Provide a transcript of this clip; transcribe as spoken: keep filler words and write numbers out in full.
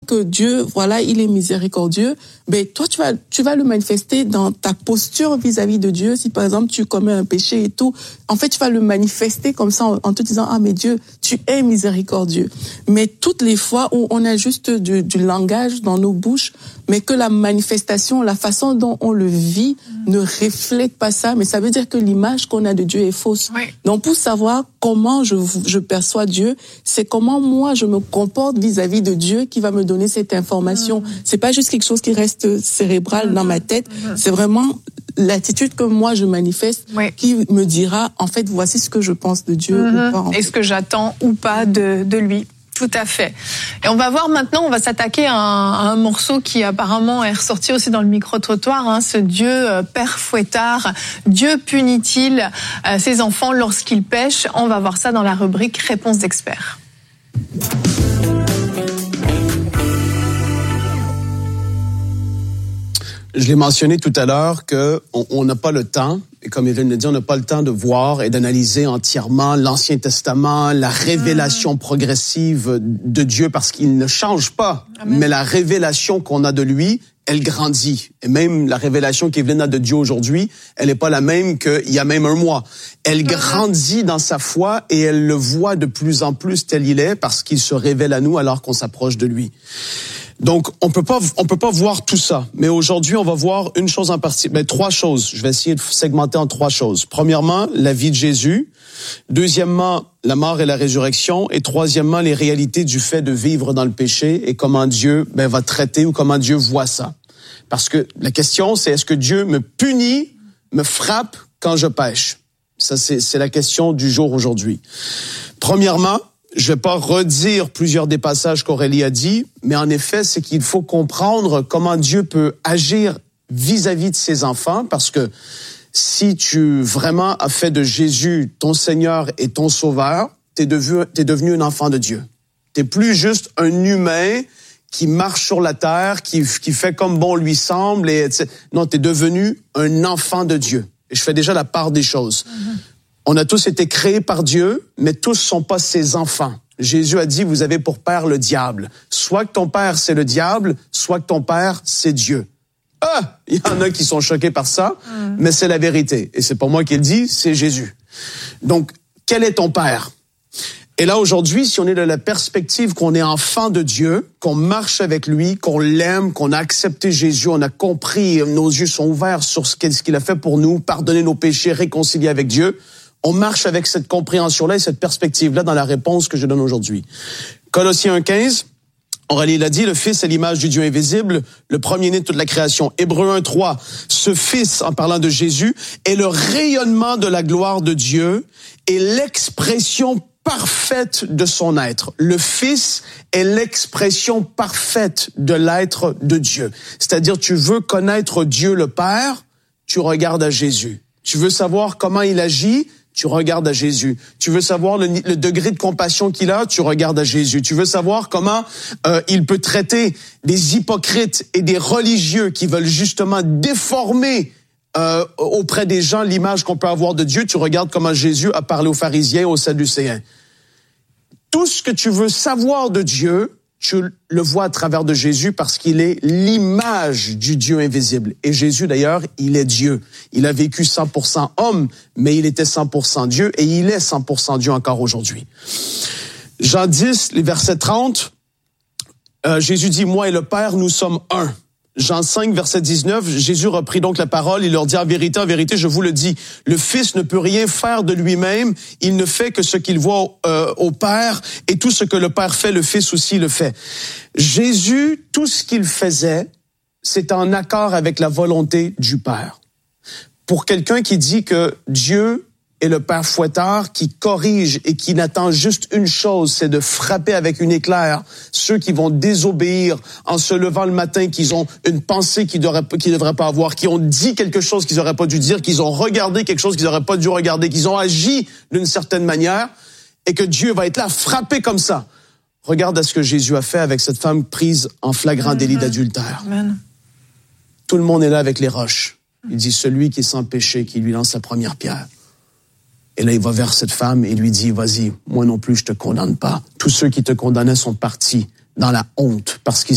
que Dieu, voilà, il est miséricordieux, ben toi tu vas tu vas le manifester dans ta posture vis-à-vis de Dieu. Si par exemple tu commets un péché et tout, en fait tu vas le manifester comme ça en, en te disant ah mais Dieu, tu es miséricordieux. Mais toutes les fois où on a juste du, du langage dans nos bouches, mais que la manifestation, la façon dont on le vit ne reflète pas ça, mais ça veut dire que l'image qu'on a de Dieu est fausse. Oui. Donc pour savoir comment je je perçois Dieu, c'est comment moi je me comporte vis-à-vis de Dieu qui va me donner cette information. Mmh. C'est pas juste quelque chose qui reste cérébral mmh. dans ma tête, mmh. c'est vraiment l'attitude que moi je manifeste oui. qui me dira en fait voici ce que je pense de Dieu mmh. ou pas. En Et fait. ce que j'attends ou pas de de lui. Tout à fait. Et on va voir maintenant, on va s'attaquer à un, à un morceau qui apparemment est ressorti aussi dans le micro-trottoir, hein, ce Dieu euh, Père Fouettard. Dieu punit-il euh, ses enfants lorsqu'ils pêchent? On va voir ça dans la rubrique Réponse d'experts. Je l'ai mentionné tout à l'heure que on, on n'a pas le temps, et comme il vient de le dire, on n'a pas le temps de voir et d'analyser entièrement l'Ancien Testament, la révélation progressive de Dieu, parce qu'il ne change pas. Amen. Mais la révélation qu'on a de lui, elle grandit. Et même la révélation qui vient de Dieu aujourd'hui, elle n'est pas la même qu'il y a même un mois. Elle grandit dans sa foi et elle le voit de plus en plus tel il est, parce qu'il se révèle à nous alors qu'on s'approche de lui. Donc, on peut pas, on peut pas voir tout ça. Mais aujourd'hui, on va voir une chose en partie, ben, trois choses. Je vais essayer de segmenter en trois choses. Premièrement, la vie de Jésus. Deuxièmement, la mort et la résurrection. Et troisièmement, les réalités du fait de vivre dans le péché et comment Dieu, ben, va traiter ou comment Dieu voit ça. Parce que la question, c'est est-ce que Dieu me punit, me frappe quand je pêche? Ça, c'est, c'est la question du jour aujourd'hui. Premièrement, je vais pas redire plusieurs des passages qu'Aurélie a dit, mais en effet, c'est qu'il faut comprendre comment Dieu peut agir vis-à-vis de ses enfants, parce que si tu vraiment as fait de Jésus ton Seigneur et ton Sauveur, t'es devenu, t'es devenu un enfant de Dieu. T'es plus juste un humain qui marche sur la terre, qui, qui fait comme bon lui semble, et non, t'es devenu un enfant de Dieu. Et je fais déjà la part des choses. Mm-hmm. On a tous été créés par Dieu, mais tous sont pas ses enfants. Jésus a dit, vous avez pour père le diable. Soit que ton père, c'est le diable, soit que ton père, c'est Dieu. Ah! Il y en a qui sont choqués par ça, mm. mais c'est la vérité. Et c'est pas moi qui le dis, c'est Jésus. Donc, quel est ton père? Et là, aujourd'hui, si on est de la perspective qu'on est enfant de Dieu, qu'on marche avec lui, qu'on l'aime, qu'on a accepté Jésus, on a compris, nos yeux sont ouverts sur ce qu'il a fait pour nous, pardonner nos péchés, réconcilier avec Dieu, on marche avec cette compréhension-là et cette perspective-là dans la réponse que je donne aujourd'hui. Colossiens un quinze, Aurélie l'a dit, le Fils est l'image du Dieu invisible, le premier-né de toute la création. Hébreux un trois, ce Fils, en parlant de Jésus, est le rayonnement de la gloire de Dieu et l'expression parfaite de son être. Le Fils est l'expression parfaite de l'être de Dieu. C'est-à-dire, tu veux connaître Dieu le Père, tu regardes à Jésus. Tu veux savoir comment il agit, tu regardes à Jésus. Tu veux savoir le, le degré de compassion qu'il a, tu regardes à Jésus. Tu veux savoir comment euh, il peut traiter des hypocrites et des religieux qui veulent justement déformer euh, auprès des gens l'image qu'on peut avoir de Dieu, tu regardes comment Jésus a parlé aux pharisiens et aux sadducéens. Tout ce que tu veux savoir de Dieu, tu le vois à travers de Jésus parce qu'il est l'image du Dieu invisible. Et Jésus, d'ailleurs, il est Dieu. Il a vécu cent pour cent homme, mais il était cent pour cent Dieu et il est cent pour cent Dieu encore aujourd'hui. Jean dix, les versets trente, euh, Jésus dit, moi et le Père, nous sommes un. Jean cinq, verset dix-neuf, Jésus reprit donc la parole, il leur dit, en vérité, en vérité, je vous le dis, le Fils ne peut rien faire de lui-même, il ne fait que ce qu'il voit euh, au Père, et tout ce que le Père fait, le Fils aussi le fait. Jésus, tout ce qu'il faisait, c'est en accord avec la volonté du Père. Pour quelqu'un qui dit que Dieu est le Père Fouettard, qui corrige et qui n'attend juste une chose, c'est de frapper avec une éclair ceux qui vont désobéir en se levant le matin, qu'ils ont une pensée qu'ils ne qu'ils devraient pas avoir, qui ont dit quelque chose qu'ils n'auraient pas dû dire, qu'ils ont regardé quelque chose qu'ils n'auraient pas dû regarder, qu'ils ont agi d'une certaine manière, et que Dieu va être là, frappé comme ça. Regarde à ce que Jésus a fait avec cette femme prise en flagrant délit d'adultère. Amen. Tout le monde est là avec les roches. Il dit, celui qui est sans péché, qui lui lance la première pierre. Et là, il va vers cette femme et lui dit, vas-y, moi non plus, je te condamne pas. Tous ceux qui te condamnaient sont partis dans la honte parce qu'ils